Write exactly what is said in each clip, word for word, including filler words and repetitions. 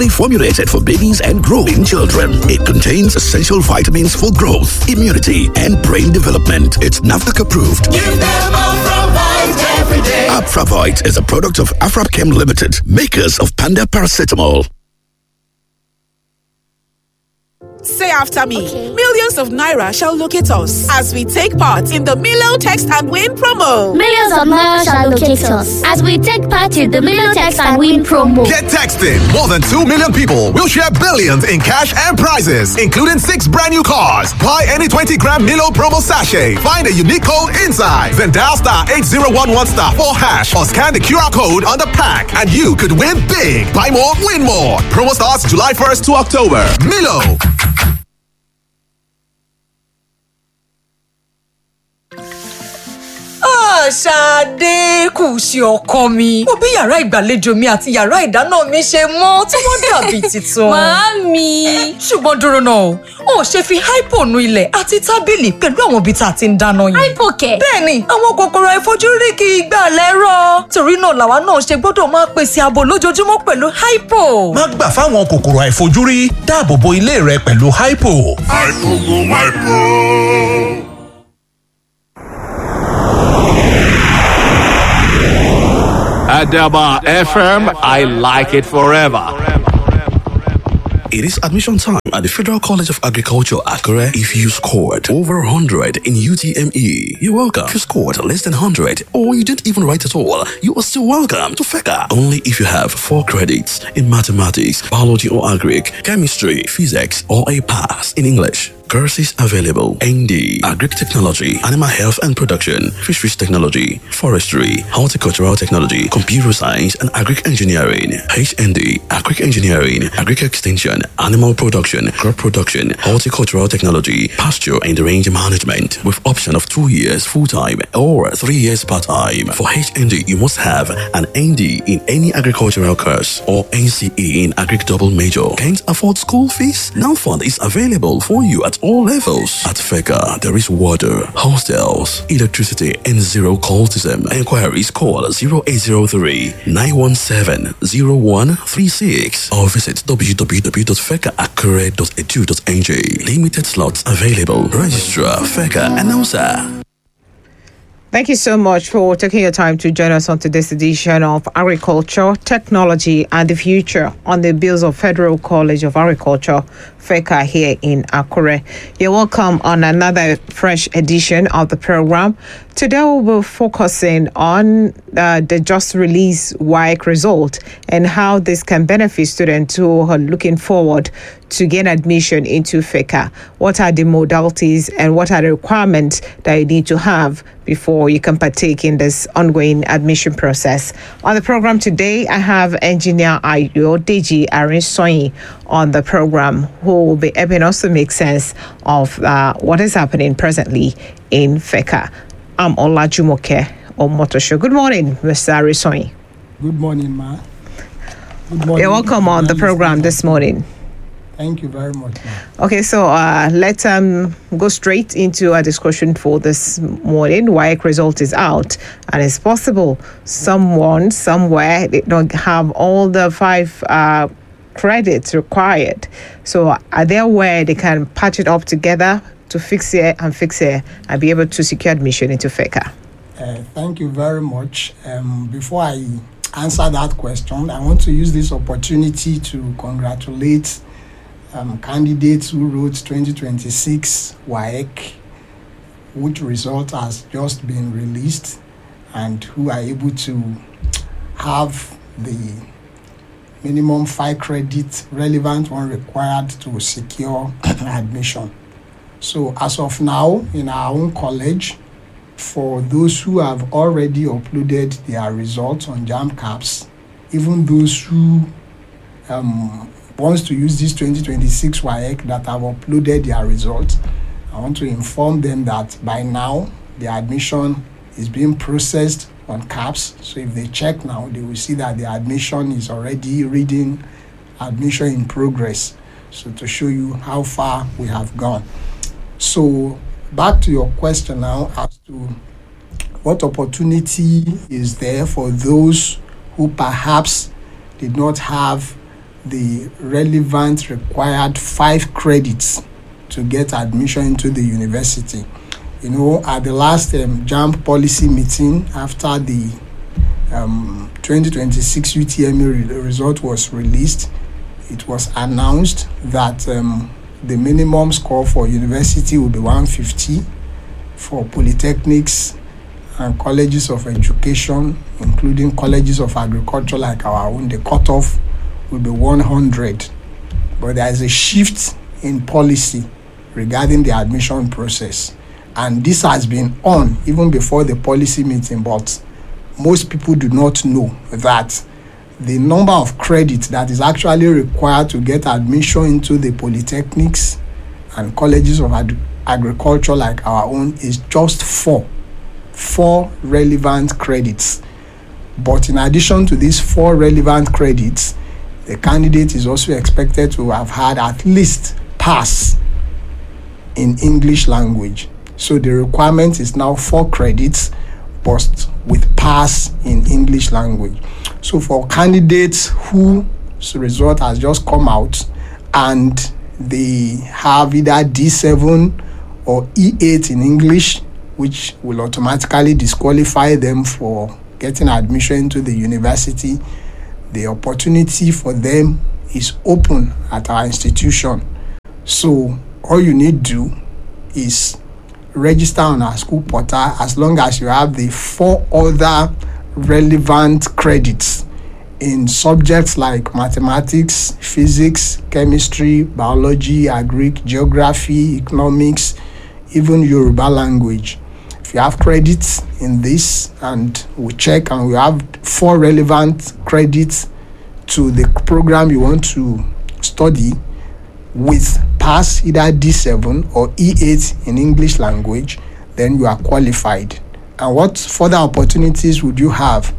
Formulated for babies and growing children. It contains essential vitamins for growth, immunity, and brain development. It's NAFDAC approved. Give them Afravite every day. Afravite is a product of Afrapchem Limited, makers of Panda Paracetamol. Say after me. Okay. Millions of Naira shall locate us as we take part in the Milo Text and Win promo. Millions of Naira shall locate us as we take part in the Milo Text and Win promo. Get texting. More than two million people will share billions in cash and prizes, including six brand new cars. Buy any twenty gram Milo promo sachet. Find a unique code inside. Then dial star eight zero one one star four hash or scan the Q R code on the pack and you could win big. Buy more, win more. Promo starts July first to October. Milo. Ṣadé kù sí ọkọ mi. Mo bí yàrá ìgbàlejò mi àti yàrá ìdáná mi ṣe mọ́ tí wọ́n dàbí titun. Màámi. Ṣùgbọ́n dúró náà, o ò ṣe fi hypo nu ilẹ̀ àti tábìlì pẹ̀lú àwọn ibi tá a ti ń dáná yìí. Hypo kẹ̀. Bẹ́ẹ̀ni, àwọn kòkòrò àìfojúrí kì í gbà lẹ́rọ̀. Torí náà làwa náà ṣe gbọ́dọ̀ máa pèsè ààbò lójoojúmọ́ pẹ̀lú hypo. Má gbà fáwọn kòkòrò àìfojúrí, dáàbò bo ilé rẹ pẹ̀lú hypo. Hypo go hypo. Adaba F M, I like it forever. It is admission time at the Federal College of Agriculture, Akure. If you scored over one hundred in U T M E, you're welcome. If you scored less than one hundred or you didn't even write at all, you are still welcome to FECA. Only if you have four credits in mathematics, biology or agric, chemistry, physics, or a pass in English. Courses available: N D, Agric Technology, Animal Health and Production, Fisheries Technology, Forestry, Horticultural Technology, Computer Science and Agric Engineering, H N D, Agric Engineering, Agric Extension, Animal Production, Crop Production, Horticultural Technology, Pasture and Range Management, with option of two years full-time or three years part-time. For H N D, you must have an N D in any agricultural course or N C E in Agric Double Major. Can't afford school fees? Now fund is available for you at all levels. At FECA, there is water, hostels, electricity, and zero cultism. Enquiries call zero eight zero three, nine one seven, zero one three six or visit w w w dot feca akure dot e d u dot n j. Limited slots available. Registrar FECA announcer. Thank you so much for taking your time to join us on today's edition of Agriculture, Technology and the Future on the Bills of Federal College of Agriculture, FECA, here in Akure. You're welcome on another fresh edition of the program. Today we'll be focusing on uh, the just released W A E C result and how this can benefit students who are looking forward to gain admission into FECA. What are the modalities and what are the requirements that you need to have before you can partake in this ongoing admission process? On the program today, I have Engineer Ayodeji Arinsoyin on the program, who will be helping us to make sense of uh, what is happening presently in FECA. I'm Olajumoke Omotosho. Good morning, Mister Arinsoyin. Good morning, ma. Good morning. You're welcome on the program this morning. Thank you very much, ma. Okay, so uh, let's um, go straight into our discussion for this morning. W A E C result is out, and it's possible someone somewhere they don't have all the five uh, credits required. So are there where they can patch it up together to fix it and fix it and be able to secure admission into FECA? Uh, thank you very much. Um, before I answer that question, I want to use this opportunity to congratulate um, candidates who wrote twenty twenty-six W A E C, which result has just been released, and who are able to have the minimum five credit relevant one required to secure admission. So as of now, in our own college, for those who have already uploaded their results on JAMCAPS, even those who um, wants to use this twenty twenty-six W A E C that have uploaded their results, I want to inform them that by now, their admission is being processed on CAPS. So if they check now, they will see that the admission is already reading admission in progress. So to show you how far we have gone. So back to your question now as to what opportunity is there for those who perhaps did not have the relevant required five credits to get admission into the university. You know, at the last um, JAMB policy meeting after the um, twenty twenty-six U T M E re- result was released, it was announced that um, the minimum score for university will be one fifty, for polytechnics and colleges of education, including colleges of agriculture like our own, the cutoff will be one hundred. But there is a shift in policy regarding the admission process. And this has been on even before the policy meeting, but most people do not know that the number of credits that is actually required to get admission into the polytechnics and colleges of ag- agriculture like our own is just four. Four relevant credits. But in addition to these four relevant credits, the candidate is also expected to have had at least pass in English language. So the requirement is now four credits, but with pass in English language. So for candidates whose result has just come out and they have either D seven or E eight in English, which will automatically disqualify them for getting admission into the university, the opportunity for them is open at our institution. So all you need to do is register on our school portal as long as you have the four other relevant credits in subjects like mathematics, physics, chemistry, biology, agric, geography, economics, even Yoruba language. If you have credits in this and we check and we have four relevant credits to the program you want to study with pass either D seven or E eight in English language, then you are qualified. And what further opportunities would you have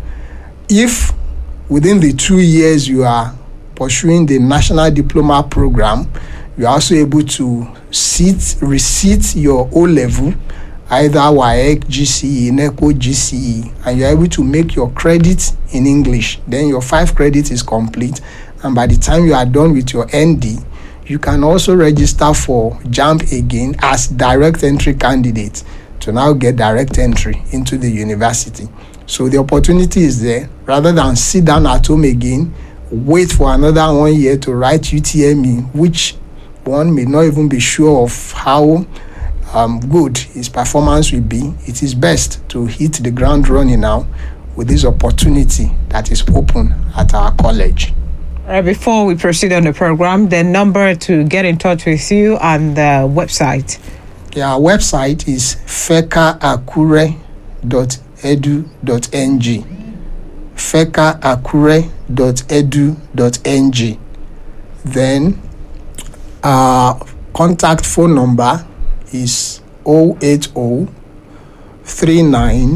if within the two years you are pursuing the National Diploma Program, you are also able to sit, resit your O-level, either W A E C, G C E, NECO, G C E, and you're able to make your credits in English. Then your five credits is complete, and by the time you are done with your N D, you can also register for JAMB again as direct entry candidate to now get direct entry into the university. So the opportunity is there. Rather than sit down at home again, wait for another one year to write U T M E, which one may not even be sure of how um, good his performance will be, it is best to hit the ground running now with this opportunity that is open at our college. All right, before we proceed on the program, the number to get in touch with you and the website. Yeah, our website is fecaakure dot edu dot n g. fecaakure dot edu dot n g. Then our contact phone number is zero eight zero three nine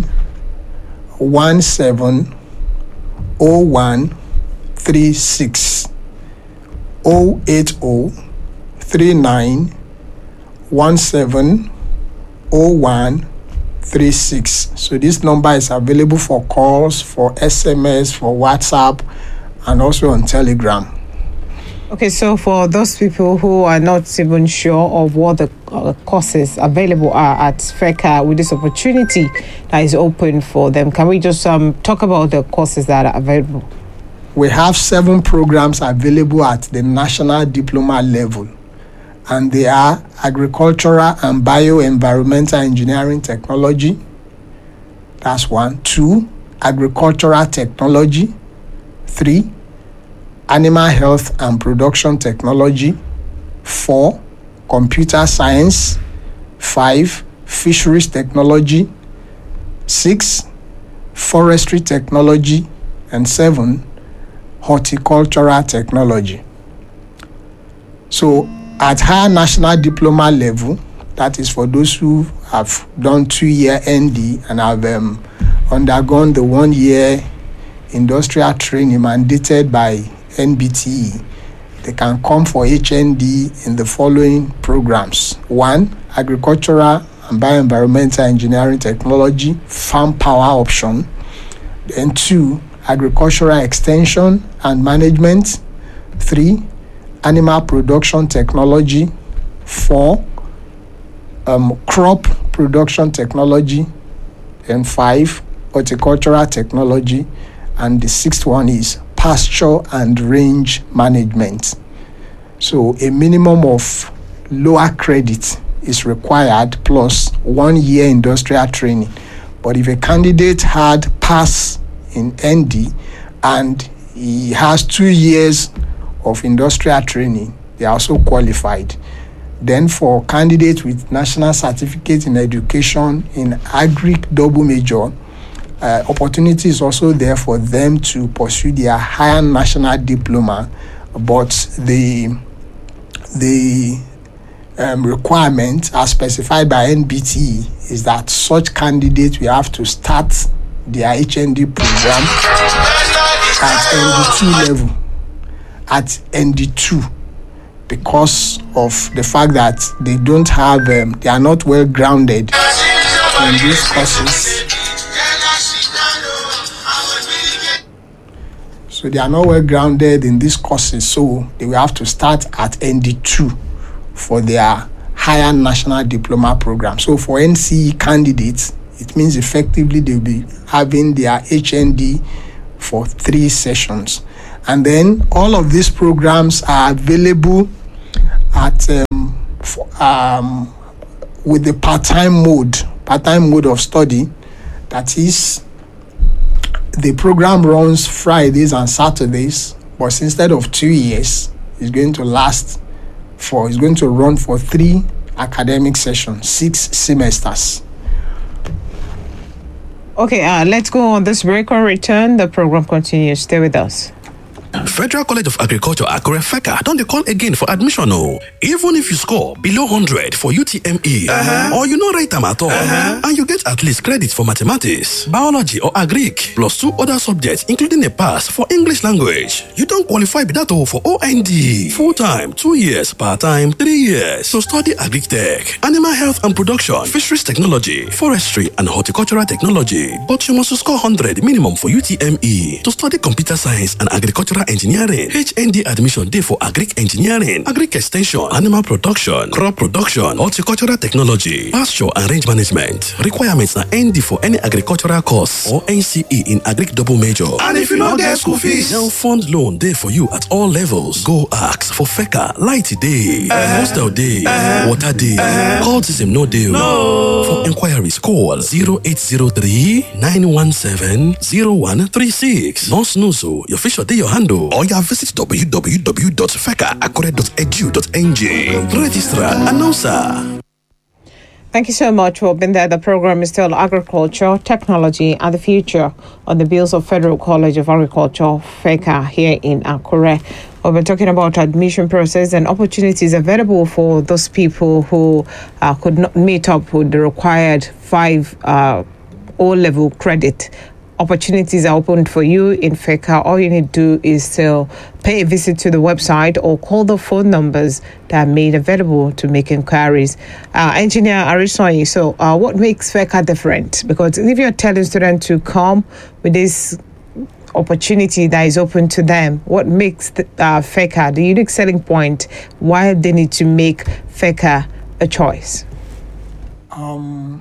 one seven zero one three six. zero eight zero three nine one seven zero one three six. So this number is available for calls, for S M S, for WhatsApp, and also on Telegram. Okay, so for those people who are not even sure of what the uh, courses available are at FECA with this opportunity that is open for them, can we just um, talk about the courses that are available? We have seven programs available at the national diploma level, and they are agricultural and bioenvironmental engineering technology. That's one. Two, agricultural technology. Three, animal health and production technology. Four, computer science. Five, fisheries technology. Six, forestry technology. And seven, horticultural technology. So at higher national diploma level, that is for those who have done two-year N D and have um, undergone the one-year industrial training mandated by N B T E, they can come for H N D in the following programs. One, agricultural and bioenvironmental engineering technology, farm power option. Then two, agricultural extension and management. Three, animal production technology. Four, um, crop production technology. And five, horticultural technology. And the sixth one is pasture and range management. So a minimum of lower credit is required plus one year industrial training. But if a candidate had pass in N D and he has two years of industrial training, they are also qualified. Then for candidates with national certificate in education in agric double major, uh, opportunity is also there for them to pursue their higher national diploma, but the the um, requirement as specified by N B T E is that such candidates will have to start their H N D program at N D two level, at N D two, because of the fact that they don't have, um, they are not well grounded in these courses. So they are not well grounded in these courses, so they will have to start at N D two for their higher national diploma program. So for N C E candidates, it means effectively they'll be having their H N D for three sessions. And then all of these programs are available at um, for, um, with the part-time mode, part-time mode of study. That is, the program runs Fridays and Saturdays, but instead of two years, it's going to last for, it's going to run for three academic sessions, six semesters. Okay, uh, let's go on this break. On return, the program continues. Stay with us. Federal College of Agriculture Akure FECA don't they call again for admission o. Even if you score below one hundred for U T M E uh-huh. or you no write am at all uh-huh. and you get at least credit for mathematics, biology or agric plus two other subjects including a pass for English language, you don't qualify be that o for O N D. Full time, two years, part time, three years. So study agric tech, animal health and production, fisheries technology, forestry and horticultural technology. But you must score one hundred minimum for U T M E. To study computer science and agricultural engineering, H N D admission day for agric engineering, agric extension, animal production, crop production, horticultural technology, pasture and range management. Requirements are N D for any agricultural course or N C E in agric double major. And if you don't get school fees, now fund loan day for you at all levels. Go ask for FECA, light day, uh, hostel day, uh, water day, uh, cultism no day. No. For inquiries, call zero eight zero three, nine one seven, zero one three six. No snooze, your fish or day your handle. Or you visit w w w dot feca akure dot e d u dot n g. Registrar, announcer. Thank you so much for being there. The program is still Agriculture, Technology and the Future on the Bills of Federal College of Agriculture, FECA, here in Akure. We've been talking about admission process and opportunities available for those people who uh, could not meet up with the required five uh, O-level credit. Opportunities are open for you in FECA. All you need to do is still pay a visit to the website or call the phone numbers that are made available to make inquiries. Uh, Engineer Arisoyi, so uh, what makes FECA different? Because if you're telling students to come with this opportunity that is open to them, what makes the, uh, FECA the unique selling point? Why they need to make FECA a choice? Um,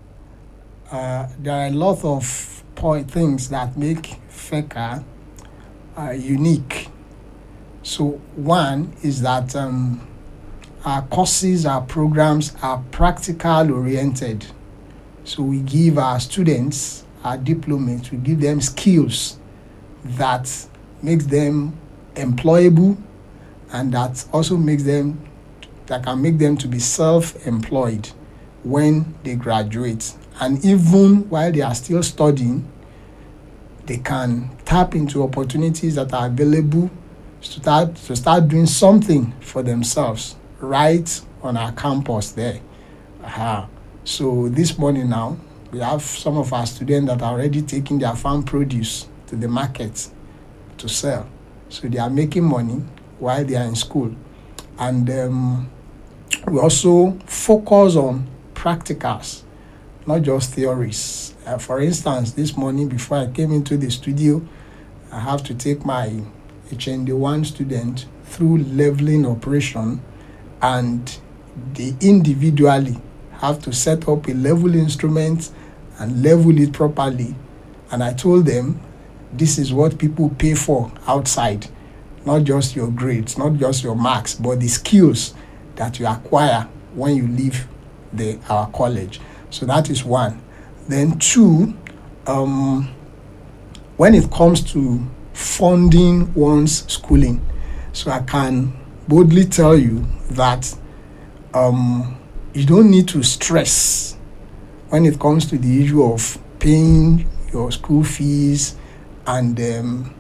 uh, there are a lot of point things that make FECA uh, unique. So one is that um, our courses, our programs are practical oriented. So we give our students, our diplomates, we give them skills that makes them employable and that also makes them, that can make them to be self-employed when they graduate. And even while they are still studying, they can tap into opportunities that are available to start, to start doing something for themselves right on our campus there. Uh-huh. So this morning now, we have some of our students that are already taking their farm produce to the market to sell. So they are making money while they are in school. And um, we also focus on practicals, not just theories. Uh, for instance, this morning before I came into the studio, I have to take my H N D one student through leveling operation, and they individually have to set up a level instrument and level it properly. And I told them, this is what people pay for outside, not just your grades, not just your marks, but the skills that you acquire when you leave the our college. So that is one. Then two, um, when it comes to funding one's schooling, so I can boldly tell you that um, you don't need to stress when it comes to the issue of paying your school fees and um,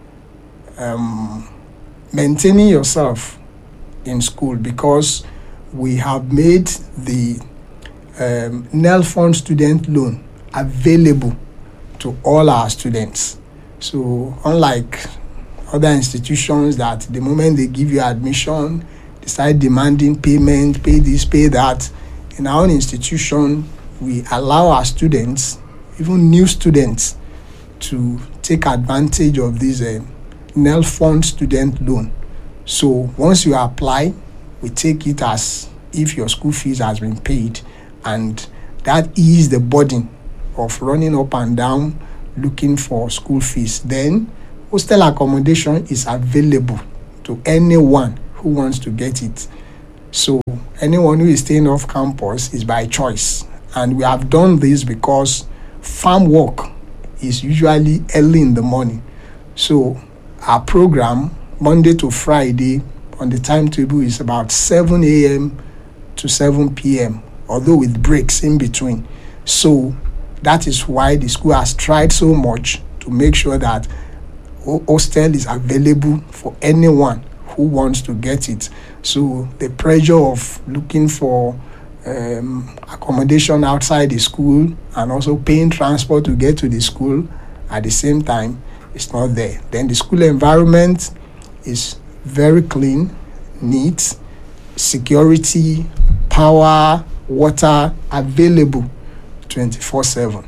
um, maintaining yourself in school, because we have made the um, NELFund student loan available to all our students. So unlike other institutions that the moment they give you admission, they start demanding payment, pay this, pay that, in our own institution, we allow our students, even new students, to take advantage of this uh, NELFund student loan. So once you apply, we take it as if your school fees has been paid, and that is the burden of running up and down looking for school fees. Then hostel accommodation is available to anyone who wants to get it. So anyone who is staying off campus is by choice. And we have done this because farm work is usually early in the morning. So our program, Monday to Friday, on the timetable is about seven a.m. to seven p.m., although with breaks in between. So that is why the school has tried so much to make sure that hostel is available for anyone who wants to get it. So the pressure of looking for um, accommodation outside the school and also paying transport to get to the school at the same time is not there. Then the school environment is very clean, neat, security, power, water available twenty-four seven.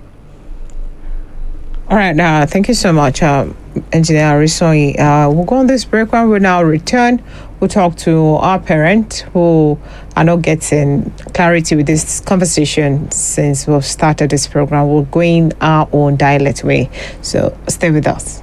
All right, uh, thank you so much, uh, Engineer Arisoi. Uh, we'll go on this break. When we now return, we'll talk to our parents who are not getting clarity with this conversation since we've started this program. We're going our own dialect way. So stay with us.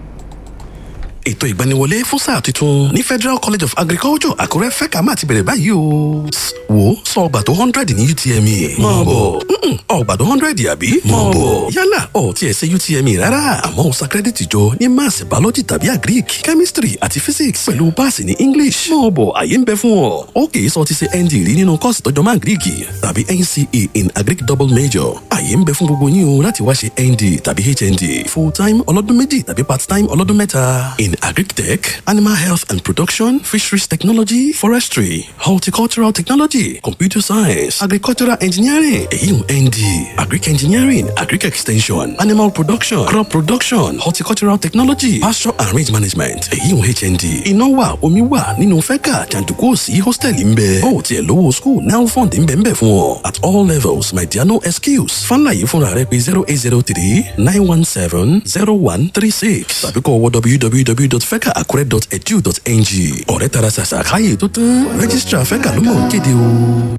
Ètò ìgbaniwọlé fún sáà tuntun ní Federal College of Agriculture Àkúrẹ́ fẹ́ka máa ti bẹ̀rẹ̀ báyìí o. Wo sọ ọgbà tó hundred ní U T M E. Mọ̀ bọ̀ ọgbà tó hundred àbí. Mọ̀ bọ̀ yálà ọ̀ tí ẹ ṣe U T M E rárá. Àmọ́ ó sa kírẹ́dìtì jọ ní Maths, Biology tàbí Agric, Chemistry àti Physics pẹ̀lú páàsì ní English. Mọ̀ bọ̀ àyè ń bẹ fún ọ. Ó kì í sọ ti ṣe N D rí nínú kọ́ọ̀sì tọ́jọ́ máa Agric tàbí N C A in Agric Double Major. Àyè ń bẹ fún gbogbo yín o láti wá ṣe N D tàbí H N D full time ọlọ́dún méjì tàbí part time ọlọ́dún mẹ́ta. In Agri-Tech, Animal Health and Production, Fisheries Technology, Forestry, Horticultural Technology, Computer Science, Agricultural Engineering, èyí ń N D, Agric Engineering, Agric Extension, Animal Production, Crop Production, Horticultural Technology, Pasture and Range Management, èyí ń H N D. Iná wà, omi wà nínú fẹ́kà, jàǹdùkú sí hostel ń bẹ. Ó tiẹ̀ lówó school, NELFund ń bẹ ń bẹ fún ọ. At all levels, my dear, no excuse. Fánláyé fúnra rẹ pé zero eight zero three nine one seven zero one three six. Tàbí kọ́ wọ w w w dot feka akure dot e d u dot n g. Ọ̀rẹ́ tara ṣàṣà káyè tó tán. Rẹ́gísítà fẹ́kà ló mọ̀ kéde o.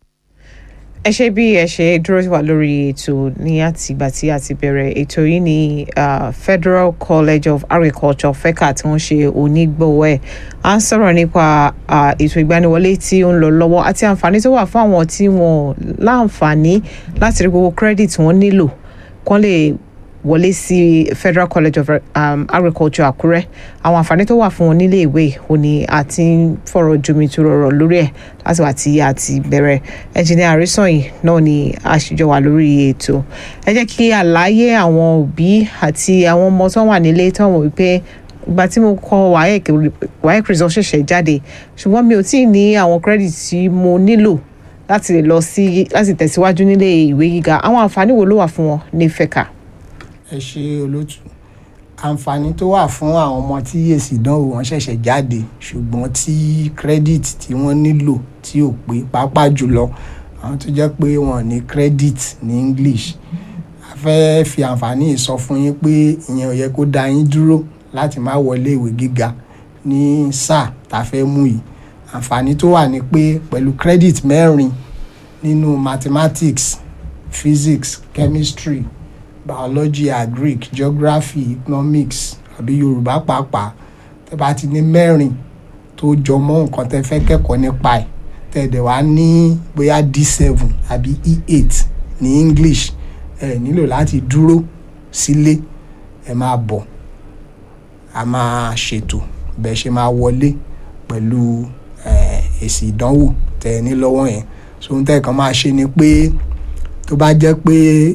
ẹ ṣe bí ẹ ṣe dúró wà lórí ètò ní àtìgbà tí a ti bẹ̀rẹ̀ ètò yìí ní Federal College of Agriculture fẹ́kà tí wọ́n ṣe onígbọ̀wọ́ ẹ̀. À ń sọ̀rọ̀ nípa ètò ìgbaniwọlé tí ó ń lọ lọ́wọ́ àti àǹfààní tó wà fún àwọn tí wọ́n láǹfààní láti rí gbogbo credit wọ́n nílò kán lè wọlé sí Federal College of um, Agriculture Àkúrẹ́. Àwọn àǹfààní tó wà fún wọn nílé ìwé òní àti fọ̀rọ̀ jomitoro ọ̀rọ̀ lórí ẹ̀ láti wà tí a ti bẹ̀rẹ̀. Engineer Arisoi náà ni àṣìjọ wà lórí ètò. Ẹ jẹ́ kí àlàyé àwọn òbí àti àwọn ọmọ tó wà nílé tó wọ́n wípé ìgbà tí mo kọ WAEC WAEC result ṣẹ̀ṣẹ̀ jáde ṣùgbọ́n mi ò tí ì ní àwọn credit tí mo nílò láti lè lọ sí láti tẹ̀síwájú nílé ìwé gíga. Àwọn àǹfààní wo ló wà fún wọn ní fẹ́kà? Ẹ ṣe olótù. Àǹfààní tó wà fún àwọn ọmọ tí èsì ìdánwò wọn ṣẹ̀ṣẹ̀ jáde ṣùgbọ́n tí credit tí wọ́n nílò tí ò pé pàápàá jùlọ àwọn tó jẹ́ pé wọ́n ní credit ní English. A fẹ́ fi àǹfààní sọ fún yín pé ìyẹn ò yẹ kó dá yín dúró láti má wọlé ìwé gíga ní sáà tá a fẹ́ mú yìí. Àǹfààní tó wà ní pé pẹ̀lú credit mẹ́rin nínú mathematics, physics, chemistry, biology, agric, geography, economics àbí Yorùbá pàápàá, tẹ́ bá ti ní mẹ́rin tó jọ mọ́ nǹkan tẹ́ fẹ́ kẹ́kọ̀ọ́ nípa ẹ̀, tẹ́ dẹ̀ wá ní bóyá D seven àbí E eight ní English, ẹ nílò láti dúró sílé, ẹ máa bọ̀, a máa ṣètò bẹ́ẹ̀ ṣe máa wọlé pẹ̀lú èsì ìdánwò tẹ́ ẹ ní lọ́wọ́ yẹn. So ohun tẹ́ kàn máa ṣe ni pé tó bá jẹ́ pé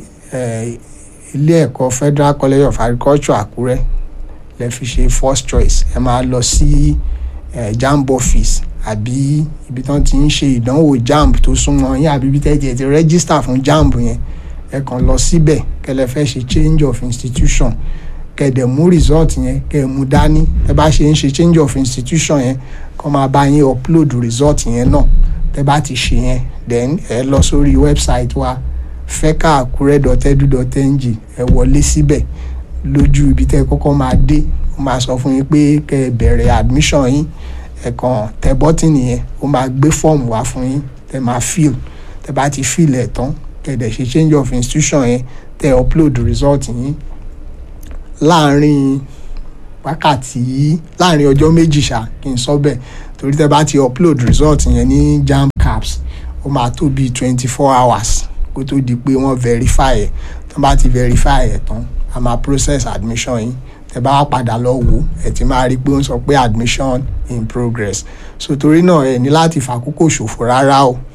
ilé ẹ̀kọ́ Federal College of Agriculture Àkúrẹ́ lẹ fi ṣe first choice, ẹ máa lọ sí JAMB office àbí ibi tí wọ́n ti ń ṣe ìdánwò JAMB tó súnmọ́ yín àbí ibi tẹ́ ti register fún JAMB yẹn, ẹ kàn lọ síbẹ̀ kẹ́ lẹ fẹ́ ṣe change of institution, kẹ́ dẹ̀ mú result yẹn kẹ́ mú dání. Tẹ́ bá ṣe ń ṣe change of institution yẹn, kọ́ máa bá yín upload result yẹn náà. Tẹ́ bá ti ṣe yẹn, then ẹ lọ sórí website wa feca akure dot edu dot n g, ẹ wọlé síbẹ̀. Lójú ibi tẹ́ kọ́kọ́ máa dé, ó máa sọ fún yín pé kẹ́ bẹ̀rẹ̀ admission yín, ẹ kàn tẹ bọ́tìnì yẹn, ó máa gbé fọ́ọ̀mù wá fún yín, tẹ́ máa fill. Tẹ́ bá ti fill ẹ̀ tán, kẹ́ dẹ̀ ṣe change of institution yẹn, tẹ́ upload result yín láàárín wákàtí láàárín ọjọ́ méjì ṣá kí n sọ bẹ́ẹ̀, torí tẹ́ bá ti upload result yẹn ní JAMB caps, ó máa tó bíi twenty four hours kó tó di pé wọ́n verify ẹ̀. Tọ́ bá ti verify ẹ̀ tán, a máa process admission yín. Tẹ́ bá wá padà lọ wò, ẹ ti máa rí pé ó ń sọ pé admission in progress. So torí náà ẹ ní láti fàkókò ṣòfò rárá o.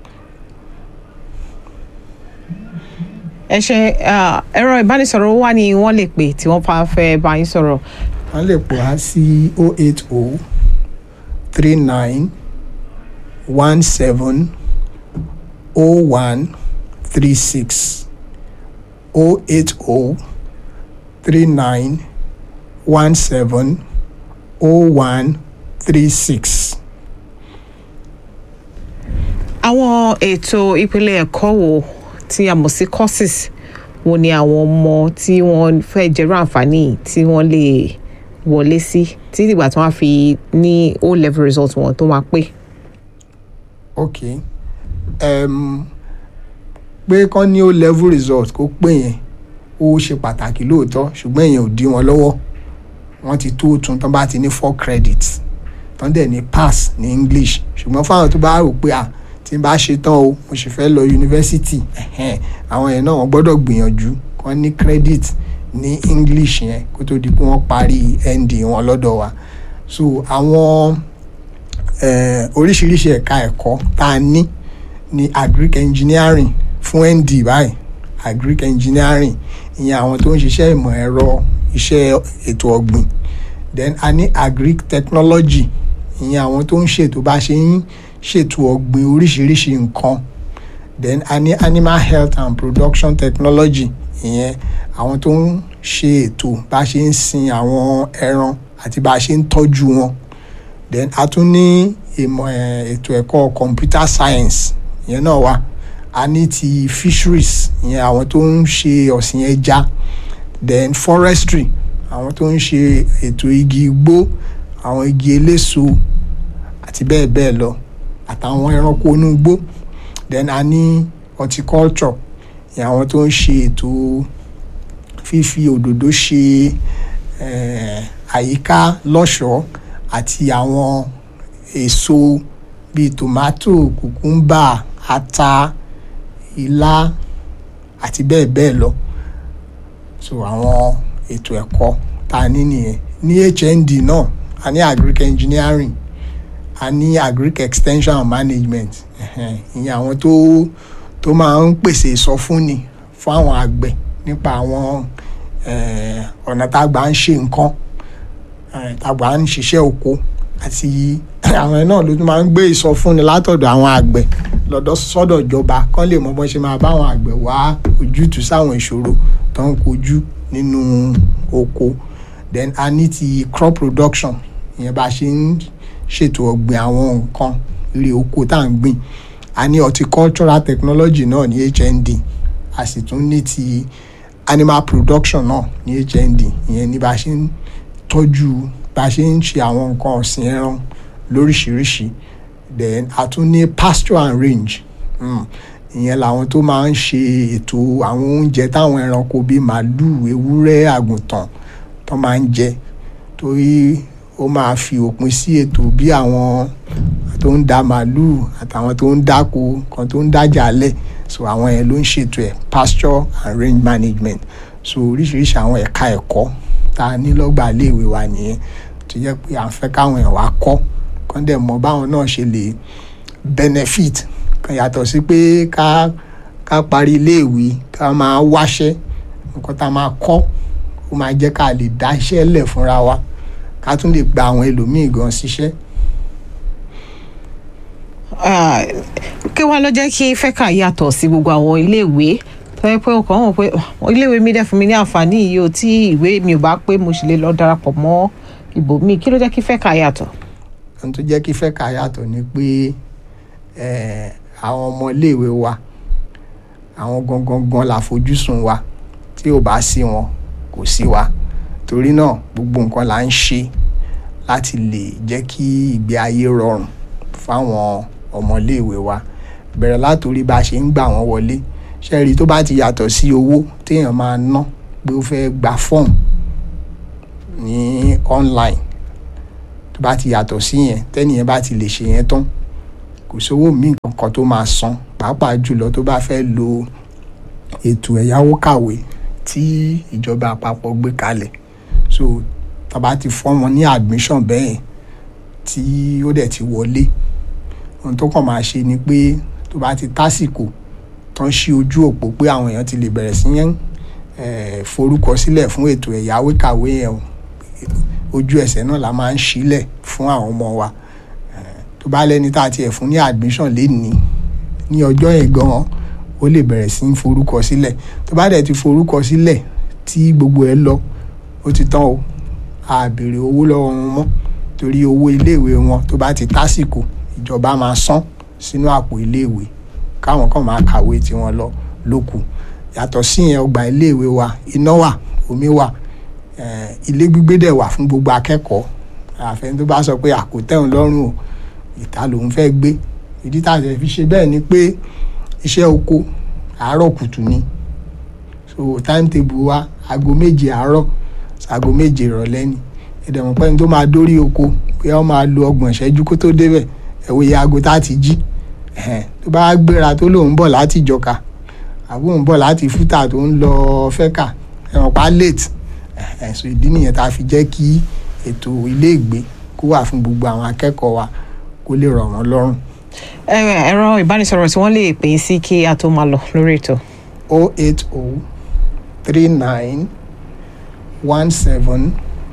ẹ ṣe ẹ̀rọ ìbánisọ̀rọ̀ wà ní wọ́n lè pè tí wọ́n bá fẹ́ bá yín sọ̀rọ̀. Wọ́n lè pè á sí oh eight oh three nine one seven oh one three six oh eight oh three nine one seven oh one three six. Àwọn ètò ìpele ẹ̀kọ́ wo tí a mọ̀ sí courses wo ni àwọn ọmọ tí wọ́n fẹ́ jẹ́rú àǹfààní tí wọ́n lè wọlé sí tí ìgbà tí wọ́n fi ní O level result wọn tó máa pé? Ok, um, pé kán ní O level result kó pé yẹn ó ṣe pàtàkì lóòótọ́, ṣùgbọ́n èèyàn ò dí wọn lọ́wọ́. Wọ́n ti tó tún tán bá ti ní four credits tán dẹ̀ ní pass ní English. Ṣùgbọ́n fáwọn tó bá rò pé à tí n bá ṣe tán o mo sì fẹ́ lọ yunifásitì, àwọn yẹn náà wọ́n gbọ́dọ̀ gbìyànjú kán ní credit ní English yẹn kó tó di pé wọ́n parí N D wọn lọ́dọ̀ wa. So àwọn oríṣiríṣi ẹ̀ka ẹ̀kọ́ tá a ní ní agric engineering fún N D báyìí, agric engineering ìyẹn àwọn tó ń ṣiṣẹ́ ìmọ̀ ẹ̀rọ iṣẹ́ ètò ọ̀gbìn. Then a ní agric technology, ìyẹn àwọn tó ń ṣètò bá ṣe ń ṣètò ọ̀gbìn oríṣiríṣi nǹkan. Then a ní animal health and production technology, ìyẹn àwọn tó ń ṣe ètò bá ṣe ń sin àwọn ẹran àti bá ṣe ń tọ́jú wọn. Then a tún ní ìmọ̀ ètò ẹ̀kọ́ computer science, ìyẹn náà wà. A ní ti fisheries, ìyẹn àwọn tó ń ṣe ọ̀sìn ẹja. Then forestry, àwọn tó ń ṣe ètò igi igbó, àwọn igi eléso àti bẹ́ẹ̀ bẹ́ẹ̀ lọ, àtàwọn ẹranko inú igbó. Then a ní horticulture, ìyẹn àwọn tó ń ṣe ètò fífi òdòdó ṣe àyíká lọ́ṣọ̀ọ́ àti àwọn èso bíi tomato, kùkúmbà, ata, ilá àti bẹ́ẹ̀ bẹ́ẹ̀ lọ. So àwọn ètò ẹ̀kọ́ tá a ní nìyẹn. Ní H N D náà a ní agric engineering, a ní agric extension and management, ìyẹn àwọn tó tó máa ń pèsè ìsọfúnni fún àwọn àgbẹ̀ nípa àwọn ọ̀nà tágbà ń ṣe nǹkan, tágbà ń ṣiṣẹ́ oko, àti àwọn náà ló tún máa ń gbé ìsọfúnni látọ̀dọ̀ àwọn àgbẹ̀ lọ́dọ̀ sọ́dọ̀ ìjọba kán lè mọ bọ́n ṣe máa bá àwọn àgbẹ̀ wá ojútùú sáwọn ìṣòro tó ń kojú nínú oko. Then a ní ti crop production, ìyẹn bá ṣe ń ṣètò ọ̀gbìn àwọn nǹkan ilé oko tá à ń gbìn. A ní horticultural technology náà ní H N D, a sì tún ní ti animal production náà ní H N D, ìyẹn ní bá ṣe ń tọ́jú bá a ṣe ń ṣe àwọn nǹkan ọ̀sìn ẹran lóríṣiríṣi. Then a tún ní pasture and range. Mm. Ìyẹn làwọn tó máa ń ṣe ètò àwọn oúnjẹ táwọn ẹranko bíi màálùú, ewúrẹ́, àgùntàn tó máa ń jẹ, torí ó máa fi òpin sí ètò bí àwọn tó ń da màálùú àtàwọn tó ń dáko kan tó ń dájà lẹ̀. So àwọn yẹn ló ń ṣètò ẹ̀ pasture and range management. So oríṣiríṣi àwọn ẹ̀ka ẹ̀kọ́ tá a ní lọ́gbà iléèwé wa nìyẹn, tó jẹ́ pé à ń fẹ́ káwọn èèyàn wá kọ́ kán dẹ̀ mọ̀ báwọn náà ṣe lè benefit kan, yàtọ̀ sí pé ká ká parí iléèwé ká máa wáṣẹ́. Nǹkan tá a máa kọ́ ó máa jẹ́ ká lè dá iṣẹ́ lẹ̀ fúnra wa, ká tún lè gba àwọn ẹlòmíì gan síṣẹ́. Kí wá ló jẹ́ kí FECA yàtọ̀ sí gbogbo àwọn iléèwé tó yẹ pé ọkàn wọn pé iléèwé mi dẹ̀ fún mi ní àǹfààní yìí o, tí ìwé mi ò bá pé mo sì lè lọ darapọ̀ mọ́ ibòmíì. Kí ló jẹ́ kí FECA yàtọ̀? Ohun tó jẹ́ kí FECA yàtọ̀ ni pé àwọn ọmọ iléèwé wa, àwọn gangan gan láfojúsùn wa, tí ò bá sí wọn kò sí wa. Torí náà gbogbo nǹkan là ń ṣe láti lè jẹ́ kí ìgbé ayé rọrùn fáwọn ọmọ iléèwé wa, bẹ̀rẹ̀ látòrí bá a ṣe ń gbà wọ́n wọlé. Ṣé rí tó bá ti yàtọ̀ sí owó téèyàn máa ná pé ó fẹ́ gba fọ́ọ̀mù ní online, tó bá ti yàtọ̀ sí yẹn, tẹ́nìyẹn bá ti lè ṣe yẹn tán, kò sówó míì kankan tó máa san, pàápàá jùlọ tó bá fẹ́ lo ètò ẹ̀yáwó kàwé tí ìjọba àpapọ̀ gbé kalẹ̀. So tá bá ti fọ́ wọn ní admission bẹ́ẹ̀ tí ó dẹ̀ ti wọlé, ohun tó kàn máa ṣe ni pé tó bá ti tásìkò tán ṣí ojú òpó pé àwọn èèyàn ti lè bẹ̀rẹ̀ sí yẹn forúkọ sílẹ̀ fún ètò ẹ̀yáwó kàwé yẹn, ojú ẹsẹ̀ náà la máa ń ṣílẹ̀ fún àwọn ọmọ wa. Tó bá lẹ́ni tá a tiẹ̀ fún ní admission lénìí, ní ọjọ́ yẹn gan-an ó lè bẹ̀rẹ̀ sí í forúkọ sílẹ̀. Tó bá dẹ̀ ti forúkọ sílẹ̀ tí gbogbo ẹ lọ, ó ti tán o, a béèrè owó lọ́wọ́ wọn mọ́, torí owó iléèwé wọn tó bá ti tásìkò ìjọba máa san sínú àpò iléèwé, káwọn kan máa kàwé tiwọn lọ lókù. Yàtọ̀ sí yẹn, ọgbà iléèwé wa iná wà, omi wà, ilé gbígbé dẹ̀ wà fún gbogbo akẹ́kọ̀ọ́. Àfẹn tó bá sọ pé àkótẹ́hùn lọ́rùn o, ìta lòun fẹ́ gbé. Ìdí tá a fi ṣe bẹ́ẹ̀ ni pé iṣẹ́ oko àárọ̀ kùtù ni, so timetable wa aago méje àárọ̀ aago méje ìrọ̀lẹ́ ni. Ẹ̀dẹ̀mọ̀ pẹ́ni tó máa dórí oko pé wọ́n máa lo ọgbọ̀n ìṣẹ́jú kó tó débẹ̀, ẹ̀wọ̀ iye aago tá a ti jí. Tó bá gbéra tó lòun bọ̀ láti ìjọka àbí òun bọ̀ láti fúta tó ń lọ FECA, ẹ̀wọ̀n pa late. So ìdí nìyẹn tá a fi jẹ́ kí ètò ilé ìgbé kó wà fún gbogbo àwọn akẹ́kọ̀ọ́ wa kó lè rọ̀ wọ́n lọ́rùn. Ẹ̀rọ ìbánisọ̀rọ̀ tí wọ́n lè pè sí kí a tó máa lọ lórí ètò. oh eight oh three nine one seven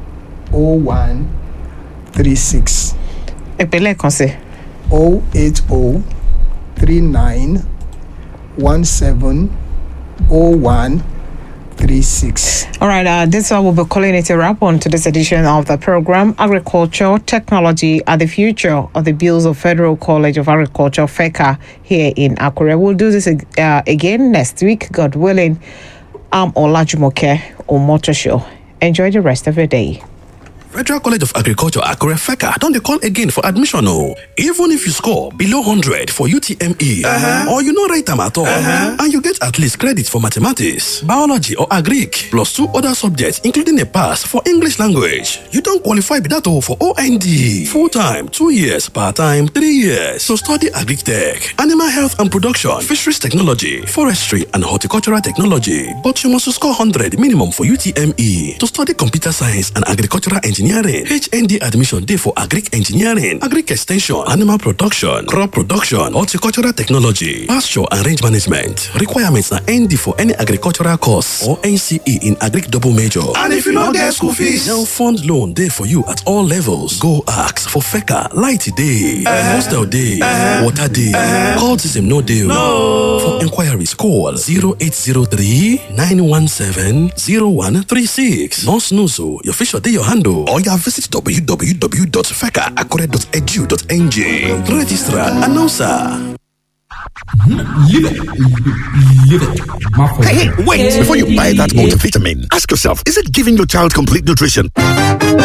oh one three six. Ìpínlẹ̀ kan sí. oh eight oh three nine one seven oh one three six. All right, uh, this one will be calling it a wrap on to this edition of the program, Agriculture, Technology, and the Future of the Bills of Federal College of Agriculture, FECA, here in Akure. We'll do this uh, again next week, God willing. I'm Olajumoke Omotosho. Enjoy the rest of your day. Federal College of Agriculture, Akure, FECA, don't they call again for admission, oh. Even if you score below one hundred for U T M E, uh-huh. or you no write them at all, uh-huh. and you get at least credit for mathematics, biology, or agric, plus two other subjects, including a pass for English language, you don't qualify with that, oh, for O N D. Full-time, two years, part-time, three years. So study agri-tech, animal health and production, fisheries technology, forestry, and horticultural technology. But you must score one hundred minimum for U T M E. To study computer science and agricultural engineering, H N D admission day for agric engineering, agric extension, animal production, crop production, horticultural technology, pasture and range management. Requirements are N D for any agricultural course or N C E in agric double major. And if you don't get school fees, now fund loan day for you at all levels. Go ask for FECA, light day, uh, hostel day, uh, water day, uh, call system no deal. No. For inquiries, call zero eight zero three nine one seven zero one three six. No snooze, your fish or day your handle. Or you visit w w w dot feca akure dot e d u dot n g. Registrar, announcer. Live it. Live it. Hey, hey, wait! Before you buy that multivitamin, ask yourself, is it giving your child complete nutrition?